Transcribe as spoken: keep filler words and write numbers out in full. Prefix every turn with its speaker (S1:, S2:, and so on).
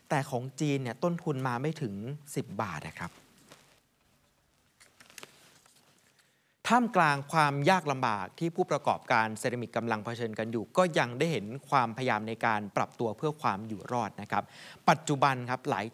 S1: แต่ของจีนเนี่ยต้นทุนมาไม่ถึงสิบบาทนะครับท่ามกลางความยากลำบากที่ผู้ประกอบการเซรามิกกำลังเผชิญกันอยู่ก็ยังได้เห็นความพยายามในการปรับตัวเพื่อความอยู่รอดนะครับปัจจุบันครับหลาย